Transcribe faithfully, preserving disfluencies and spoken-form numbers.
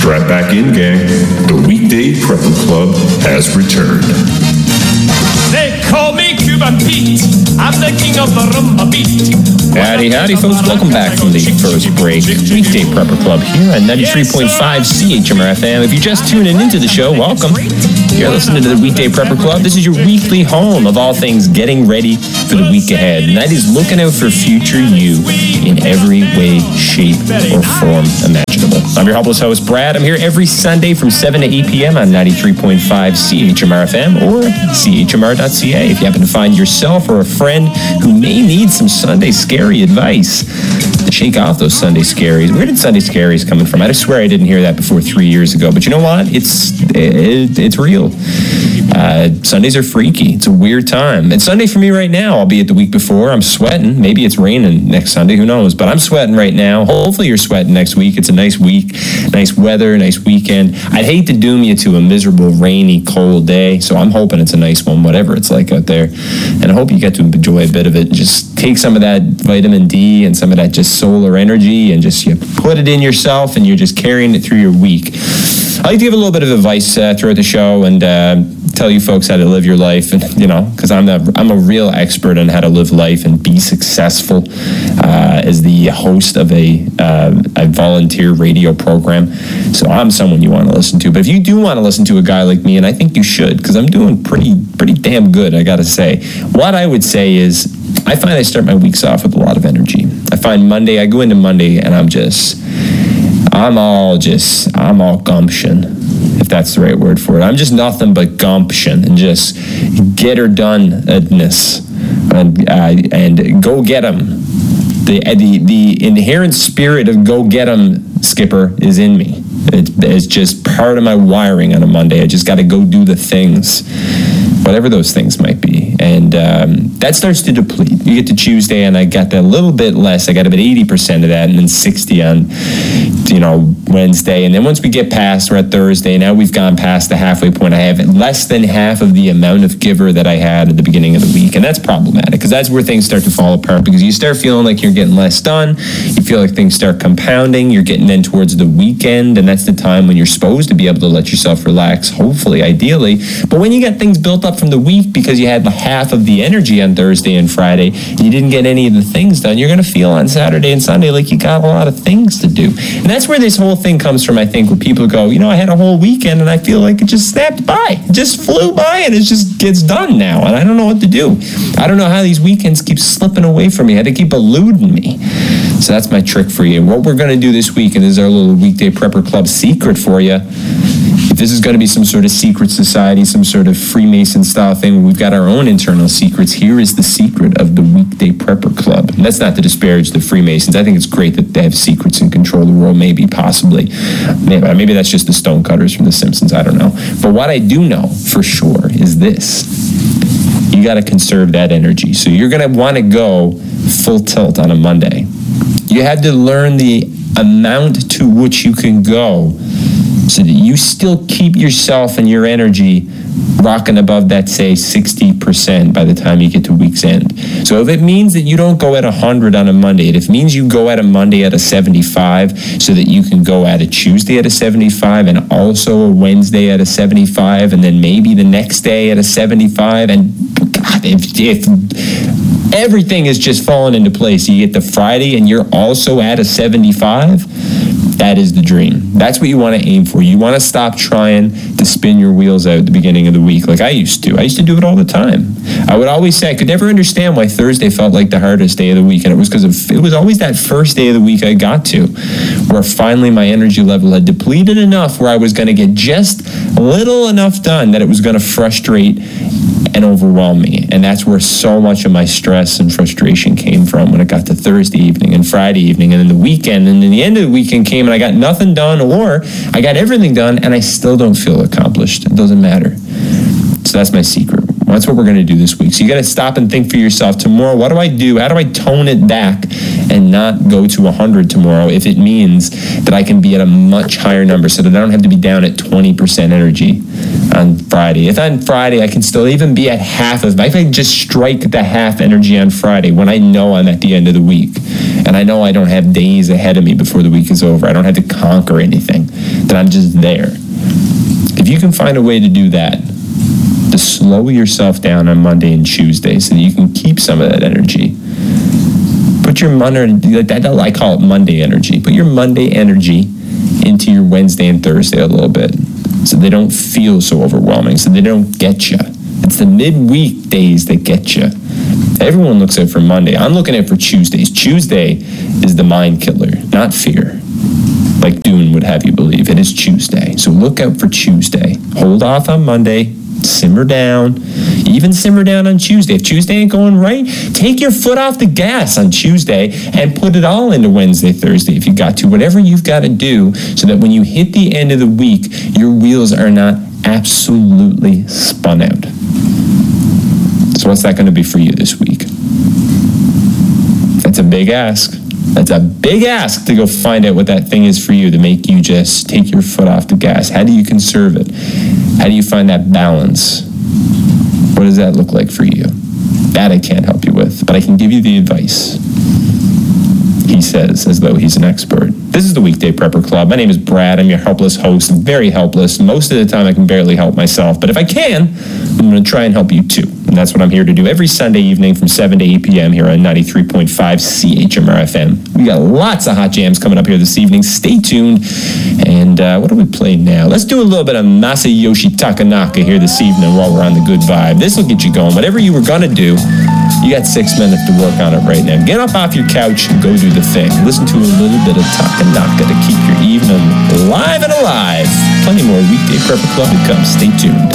Strap back in, gang. The Weekday Prepper Club has returned. They call me Cuban Pete. I'm the king of the rumba beat. Howdy, howdy, folks. Welcome back from the first break. Weekday Prepper Club here on ninety-three point five C H M R F M. If you're just tuning into the show, welcome. You're listening to the Weekday Prepper Club. This is your weekly home of all things getting ready for the week ahead. And that is looking out for future you in every way, shape, or form imaginable. I'm your helpless host, Brad. I'm here every Sunday from seven to eight p.m. on ninety-three point five C H M R F M or C H M R dot C A if you happen to find yourself or a friend who may need some Sunday scary advice to shake off those Sunday scaries. Where did Sunday scaries coming from? I swear I didn't hear that before three years ago. But you know what? It's it, it's real. Uh, Sundays are freaky. It's a weird time. And Sunday for me right now, albeit the week before, I'm sweating. Maybe it's raining next Sunday. Who knows? But I'm sweating right now. Hopefully you're sweating next week. It's a nice week, nice weather, nice weekend. I'd hate to doom you to a miserable, rainy, cold day. So I'm hoping it's a nice one, whatever it's like out there. And I hope you get to enjoy a bit of it. Just take some of that vitamin D and some of that just solar energy and just you put it in yourself and you're just carrying it through your week. I like to give a little bit of advice uh, throughout the show and uh, tell you folks how to live your life, and you know, because I'm the I'm a real expert on how to live life and be successful uh, as the host of a uh, a volunteer radio program. So I'm someone you want to listen to. But if you do want to listen to a guy like me, and I think you should, because I'm doing pretty pretty damn good, I got to say. What I would say is, I find I start my weeks off with a lot of energy. I find Monday, I go into Monday, and I'm just. I'm all just, I'm all gumption, if that's the right word for it. I'm just nothing but gumption and just get her done-ness and, uh, and go get 'em. The, the, the inherent spirit of go get 'em, Skipper, is in me. It's, it's just part of my wiring on a Monday. I just got to go do the things, whatever those things might be. And um, that starts to deplete. You get to Tuesday, and I got that little bit less. I got about eighty percent of that, and then sixty on, you know, Wednesday. And then once we get past, we're at Thursday. Now we've gone past the halfway point. I have less than half of the amount of giver that I had at the beginning of the week. And that's problematic, because that's where things start to fall apart, because you start feeling like you're getting less done. You feel like things start compounding. You're getting then towards the weekend, and that's the time when you're supposed to be able to let yourself relax, hopefully, ideally. But when you got things built up from the week because you had half of the energy on Thursday and Friday, and you didn't get any of the things done, you're going to feel on Saturday and Sunday like you got a lot of things to do. And that's where this whole thing comes from, I think, where people go, you know, I had a whole weekend and I feel like it just snapped by. It just flew by and it just gets done now. And I don't know what to do. I don't know how these weekends keep slipping away from me, how they keep eluding me. So that's my trick for you. What we're going to do this week, and this is our little Weekday Prepper Club secret for you. If this is going to be some sort of secret society, some sort of Freemason style thing where we've got our own internal secrets, here is the secret of the Weekday Prepper Club. And that's not to disparage the Freemasons. I think it's great that they have secrets and control the world, maybe, possibly. Maybe, maybe that's just the Stonecutters from The Simpsons. I don't know. But what I do know for sure is this. You got to conserve that energy. So you're going to want to go full tilt on a Monday. You had to learn the amount to which you can go so that you still keep yourself and your energy rocking above that, say, sixty percent by the time you get to week's end. So if it means that you don't go at one hundred on a Monday, if it means you go at a Monday at a seventy-five so that you can go at a Tuesday at a seventy-five and also a Wednesday at a seventy-five and then maybe the next day at a seventy-five, and God, if, if everything is just falling into place, you get the Friday and you're also at a seventy-five, that is the dream. That's what you want to aim for. You want to stop trying to spin your wheels out at the beginning of the week like I used to. I used to do it all the time. I would always say I could never understand why Thursday felt like the hardest day of the week, and it was because of, it was always that first day of the week I got to where finally my energy level had depleted enough where I was going to get just a little enough done that it was going to frustrate and overwhelm me. And that's where so much of my stress and frustration came from when it got to Thursday evening and Friday evening and then the weekend. And then the end of the weekend came and I got nothing done, or I got everything done and I still don't feel accomplished. It doesn't matter. So that's my secret. Well, that's what we're going to do this week. So you got to stop and think for yourself. Tomorrow, what do I do? How do I tone it back and not go to one hundred tomorrow if it means that I can be at a much higher number so that I don't have to be down at twenty percent energy on Friday? If on Friday I can still even be at half of, if I can just strike the half energy on Friday when I know I'm at the end of the week and I know I don't have days ahead of me before the week is over, I don't have to conquer anything, then I'm just there. If you can find a way to do that, to slow yourself down on Monday and Tuesday so that you can keep some of that energy. Put your Monday, I call it Monday energy. Put your Monday energy into your Wednesday and Thursday a little bit so they don't feel so overwhelming, so they don't get you. It's the midweek days that get you. Everyone looks out for Monday. I'm looking at for Tuesdays. Tuesday is the mind killer, not fear, like Dune would have you believe. It is Tuesday. So look out for Tuesday. Hold off on Monday. Simmer down. Even simmer down on Tuesday. If Tuesday ain't going right, take your foot off the gas on Tuesday and put it all into Wednesday, Thursday if you got to. Whatever you've got to do so that when you hit the end of the week, your wheels are not absolutely spun out. So what's that going to be for you this week? That's a big ask. That's a big ask to go find out what that thing is for you to make you just take your foot off the gas. How do you conserve it? How do you find that balance? What does that look like for you? That I can't help you with, but I can give you the advice. He says, as though he's an expert. This is the Weekday Prepper Club. My name is Brad. I'm your helpless host. I'm very helpless. Most of the time I can barely help myself, but if I can, I'm going to try and help you too. And that's what I'm here to do every Sunday evening from seven to eight p.m. here on ninety-three point five C H M R F M. We got lots of hot jams coming up here this evening. Stay tuned. And uh, what do we play now? Let's do a little bit of Masayoshi Takanaka here this evening while we're on the good vibe. This will get you going. Whatever you were going to do, you got six minutes to work on it right now. Get up off your couch and go do the thing. Listen to a little bit of Takanaka to keep your evening live and alive. Plenty more Weekday Prepper Club to come. Stay tuned.